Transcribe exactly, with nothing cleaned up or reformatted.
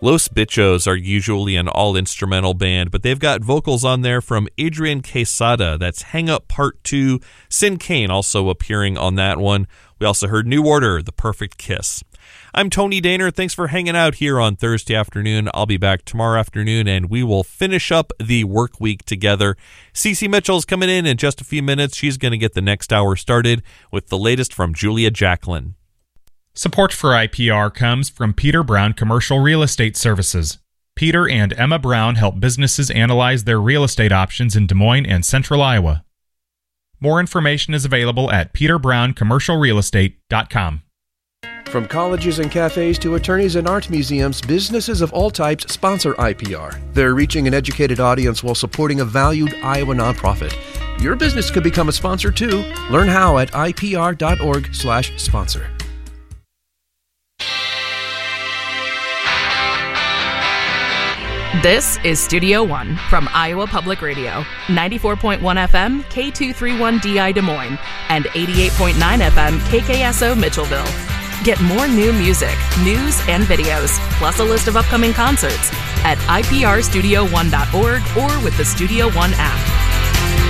Los Bichos are usually an all-instrumental band, but they've got vocals on there from Adrian Quesada. That's Hang Up Part two. Sin Kane also appearing on that one. We also heard New Order, The Perfect Kiss. I'm Tony Daner. Thanks for hanging out here on Thursday afternoon. I'll be back tomorrow afternoon, and we will finish up the work week together. Cece Mitchell's coming in in just a few minutes. She's going to get the next hour started with the latest from Julia Jacklin. Support for I P R comes from Peter Brown Commercial Real Estate Services. Peter and Emma Brown help businesses analyze their real estate options in Des Moines and Central Iowa. More information is available at peter brown commercial real estate dot com. From colleges and cafes to attorneys and art museums, businesses of all types sponsor I P R. They're reaching an educated audience while supporting a valued Iowa nonprofit. Your business could become a sponsor too. Learn how at I P R dot org slash sponsor. This is Studio One from Iowa Public Radio, ninety-four point one F M, K two thirty-one D I Des Moines, and eighty-eight point nine F M, K K S O Mitchellville. Get more new music, news, and videos, plus a list of upcoming concerts at I P R studio one dot org or with the Studio One app.